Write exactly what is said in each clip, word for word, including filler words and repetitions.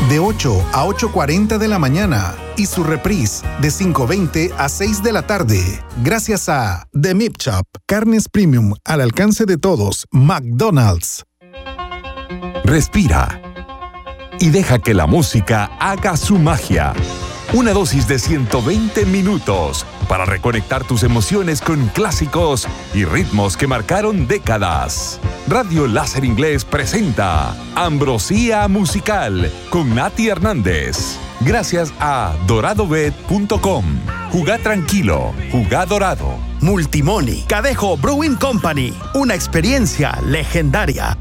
de ocho a ocho cuarenta de la mañana y su reprise de cinco veinte a seis de la tarde. Gracias a The Meat Shop, carnes premium al alcance de todos. McDonald's. Respira y deja que la música haga su magia. Una dosis de ciento veinte minutos para reconectar tus emociones con clásicos y ritmos que marcaron décadas. Radio Láser Inglés presenta Ambrosía Musical con Nati Hernández. Gracias a dorado bet punto com. Jugá tranquilo, jugá dorado. Multimoni, Cadejo Brewing Company, una experiencia legendaria.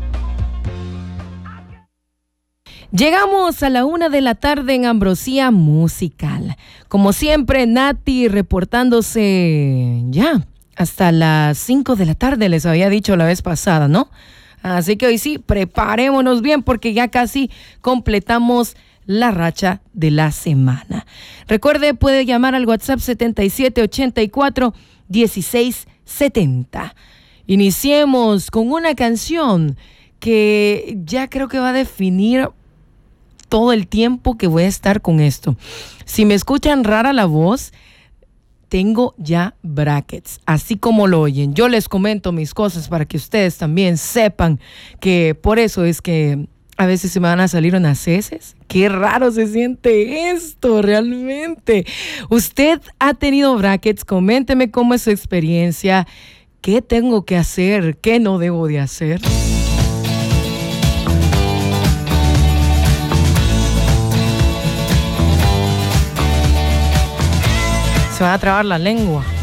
Llegamos a la una de la tarde en Ambrosía Musical. Como siempre, Nati reportándose ya hasta las cinco de la tarde, les había dicho la vez pasada, ¿no? Así que hoy sí, preparémonos bien porque ya casi completamos la racha de la semana. Recuerde, puede llamar al WhatsApp setenta y siete ochenta y cuatro dieciséis setenta. Iniciemos con una canción que ya creo que va a definir todo el tiempo que voy a estar con esto. Si me escuchan rara la voz, tengo ya brackets, así como lo oyen. Yo les comento mis cosas para que ustedes también sepan que por eso es que a veces se me van a salir unas heces. Qué raro se siente esto realmente. Usted ha tenido brackets, coménteme cómo es su experiencia, qué tengo que hacer, qué no debo de hacer. Se va a trabar la lengua.